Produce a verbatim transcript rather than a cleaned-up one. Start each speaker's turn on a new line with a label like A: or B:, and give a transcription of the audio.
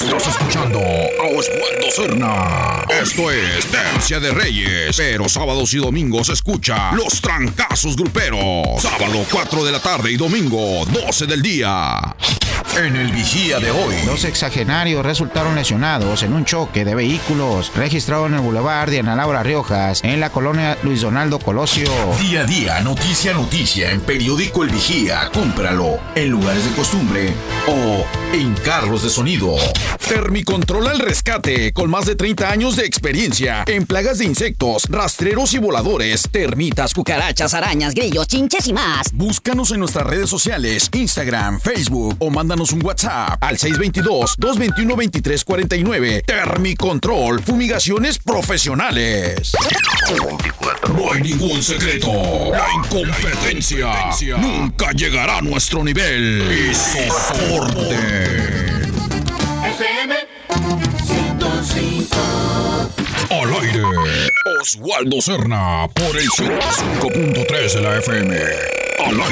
A: Estás escuchando a Oswaldo Cerna. Esto es Tercia de Reyes, pero sábados y domingos escucha Los Trancazos Gruperos. Sábado cuatro de la tarde y domingo doce del día. En el Vigía de hoy,
B: dos sexagenarios resultaron lesionados en un choque de vehículos registrado en el Boulevard de Ana Laura Riojas, en la colonia Luis Donaldo Colosio.
A: Día a día, noticia a noticia, en Periódico El Vigía. Cómpralo en lugares de costumbre o en carros de sonido. Termicontrol al rescate, con más de treinta años de experiencia en plagas de insectos, rastreros y voladores, termitas,
C: cucarachas, arañas, grillos, chinches y más.
A: Búscanos en nuestras redes sociales, Instagram, Facebook o mándanos un WhatsApp al seis dos dos, dos dos uno, dos tres cuatro nueve. Termicontrol, fumigaciones profesionales. No hay ningún secreto. La incompetencia nunca llegará a nuestro nivel. Y soporte.
D: F M ciento cinco.
A: Al aire, Oswaldo Cerna por el ciento cinco punto tres de la F M. Al